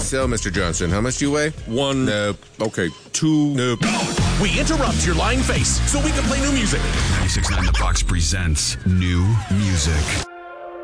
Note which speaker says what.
Speaker 1: So, Mr. Johnson, how much do you weigh?
Speaker 2: 1.
Speaker 1: Nope. Okay, 2. Nope.
Speaker 3: We interrupt your lying face so we can play new music.
Speaker 4: 96.9 The Box presents new music.